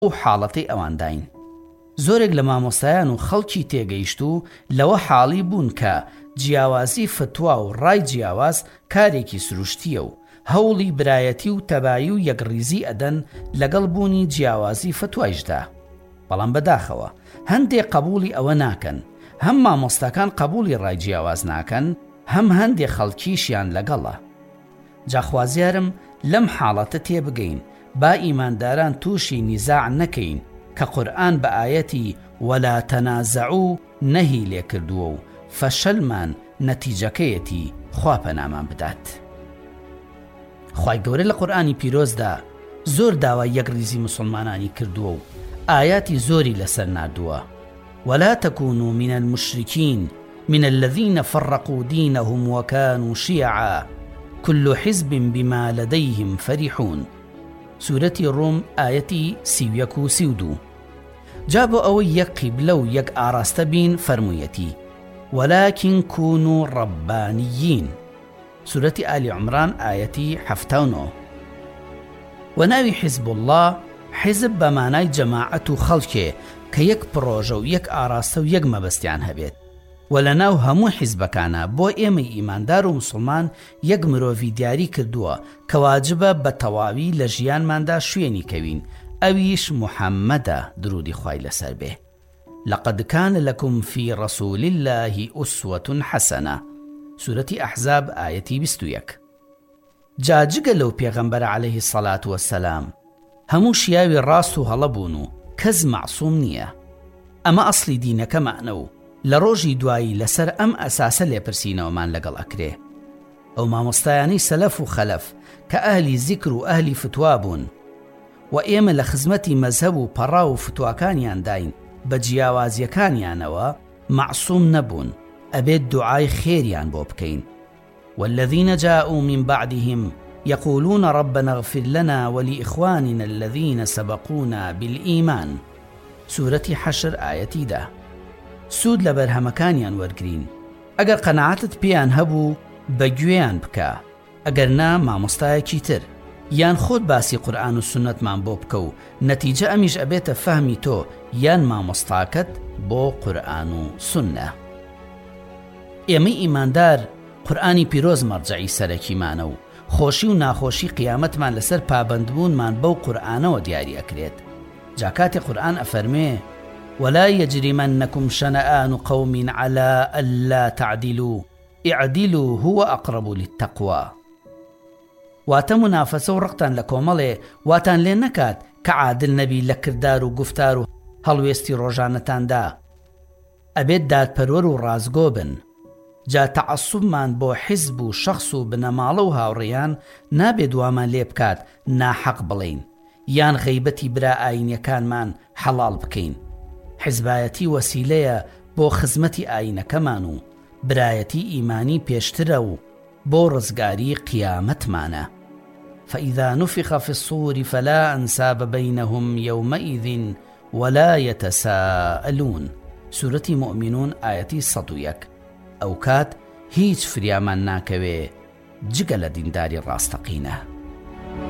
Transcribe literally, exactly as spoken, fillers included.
و حاڵەتی ئەوانداین. زۆرێک لە مامۆستایان و خەڵکی تێگەیشت و لەوە حاڵی بوون کە جیاوازی فتوا و ڕای جیاواز کارێکی سروشتیە و هەوڵی برایەتی و تەبایی و یەکڕیزی ئەدەن لەگەڵ بوونی جیاوازی فتوایشدا. بەڵام بەداخەوە هەندێک قبولی ئەوە ناکەن، هەم مامۆستاکان قبولی ڕای جیاواز ناکەن، هەم هەندێک خەڵکیشیان لەگەڵە. جاخوازیارم لەم حاڵەتە تێبگەین با ئیمانداران تووشی نیزاع نەکەین کە قورئان بە ئایەتی وەلا تەنازەعوو نەهی لێکردووە و فەشەلمان نەتیجەکەیەتی خوا پەنامان بدات. خوای گەورە لە قورئانی پیرۆزدا زۆر داوای یەکڕیزی مسلمانانی کردووە و ئاياتی زۆری لەسەر ناردووە. ولا تكونوا من المشركين من الذين فرقوا دينهم وكانوا شيعا كل حزب بما لديهم فرحون. سورة الروم آيتي سيويك وسيودو. جابوا أو يك قبلو يك آراستبين فرميتي ولكن كونوا ربانيين. سورة آل عمران آيتي حفتونو. وناوي حزب الله حزب بمانای جەماعەت و خەڵکێ کە یەک پرۆژە و یەک ئاراستە و یەک مەبەستیان هەبێت و لە ناو هەموو حیزبەکانە بۆ ئێمەی ئیماندار و مسلمان یەک مرۆڤی دیاری کردووە کە واجبە بە تەواوی لە ژیانماندا شوێنی کەوین، ئەویش محەممەدە درودی خوای لەسەر بێ. لقد كان لكم في رسول الله أسوة حسنة. سورة أحزاب آيتي بیست و یەک. جاجگە لەو پێغەمبەر عليه الصلاة والسلام هەموو شیاوی ڕاست و هەڵەبوون و کەس معسووم نییە. ئەمە ئەسڵی دینەکەمانە و لە ڕۆژی دوایی لەسەر ئەم ئەساسە لێپرسینەوەمان لەگەڵ ئەکرێ. ئەو مامۆستایانی سەلەف و خەلەف کە ئەهلی زیکر و ئەهلی فتوا بوون و ئێمە لە خزمەتی مەزهەب و پەڕا و فتواکانیان داین بە جیاوازیەکانیانەوە معسووم نەبوون، ئەبێت دوعای خێریان بۆ بکەین. والذين جاءوا من بعدهم يقولون ربنا اغفر لنا ولإخواننا الذين سبقونا بالإيمان. سورة حشر آيتي دا. سود لبرهمكانيان ورگرين. اگر قناعتت بيان هبو بگویان بکا، اگر نا مامۆستایەکی تر یان خۆت باسی قورآن و سنت مان بۆ بکە و نەتیجە ئەمیش ئەبێتە فەهمی تۆ یان مامۆستاکەت بۆ قورآن و سنە. ئێمەی ئیماندار قورآنی پیرۆز مەرجعی سەرەکیمانە و خۆشی و ناخۆشی قیامەتمان لەسەر پابندبوونمان بەو قورآنەوە دیاری ئەکرێت. جاکاتی قورآن ئەفەرمێ ولا يجرمنكم شنآن قوم على ألا تعدلوا اعدلوا هو أقرب للتقوى. واتە منافەسە و ڕقتان لە کۆمەڵێ واتان لێ نەکات کە عادل نەبی لە کردار و گفتار و هەڵوێستی ڕۆژانەتاندا. ئەبێت دادپەروەر و ڕازگۆ بن. جا تەعەسوبمان بۆ حیزب و شەخص و بنەماڵە و هاوڕێیان نابێت دوامان لێ بکات ناحەق بڵین یان غەیبەتی برا ئاینیەکانمان حەڵاڵ بکەین. حیزبایەتی وەسیلەیە بۆ خزمەتی ئاینەکەمان و برایەتی ئیمانی پێشترە و بۆ ڕزگاری قیامەتمانە. فإذا نفخ في الصور فلا أنساب بينهم يومئذ ولا يتساءلون. سورة مؤمنون آيتي سەد و یەک. ئەو کات هیچ فریامان ناکەوێ جگە لە دینداری ڕاستەقینە.